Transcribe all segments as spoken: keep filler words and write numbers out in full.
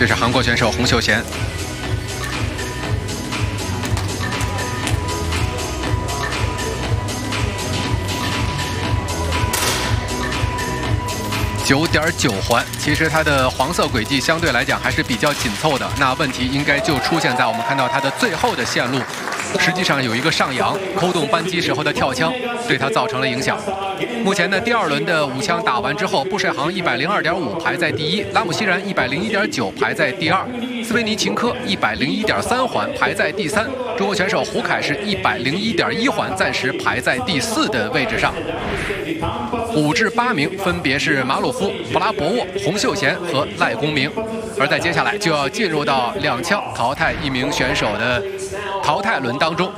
这是韩国选手洪秀贤。 九点九环，其实它的黄色轨迹相对来讲还是比较紧凑的。那问题应该就出现在我们看到它的最后的线路，实际上有一个上扬扣动扳机时候的跳枪，对它造成了影响。目前呢，第二轮的五枪打完之后，布帅航一百零二点五排在第一，拉姆西然一百零一点九排在第二，斯维尼琴科一百零一点三环排在第三。中国选手胡凯是一百零一点一环，暂时排在第四的位置上。 五至八名分别是马鲁夫、布拉博沃、洪秀贤和赖公明，而在接下来就要进入到两枪淘汰一名选手的淘汰轮当中。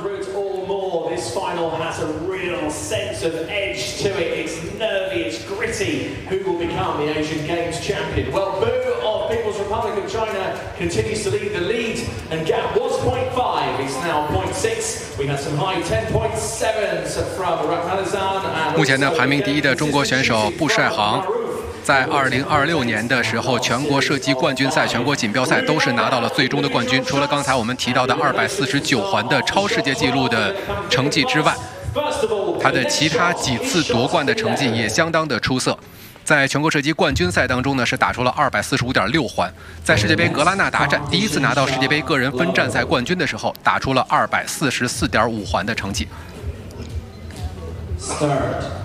sense of edge to it. It's nervy, it's gritty. Who will become the Asian Games champion? Well, Boo of People's Republic of China continues to lead the lead, and gap was point five. It's now point six. We have some high ten point sevens from Rakhmanazan. 目前呢，排名第一的中国选手布帅航。 在二零二六年的时候，全国射击冠军赛、全国锦标赛都是拿到了最终的冠军。除了刚才我们提到的二百四十九环的超世界纪录的成绩之外，他的其他几次夺冠的成绩也相当的出色。在全国射击冠军赛当中呢，是打出了二百四十五点六环。在世界杯格拉纳达站第一次拿到世界杯个人分站赛冠军的时候，打出了二百四十四点五环的成绩。Start.